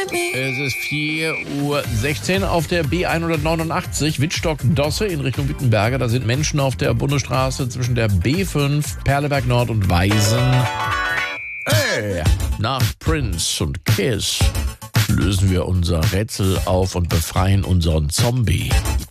Es ist 4:16 Uhr auf der B189 Wittstock-Dosse in Richtung Wittenberge. Da sind Menschen auf der Bundesstraße zwischen der B5, Perleberg Nord und Weisen. Hey, nach Prince und Kiss lösen wir unser Rätsel auf und befreien unseren Zombie.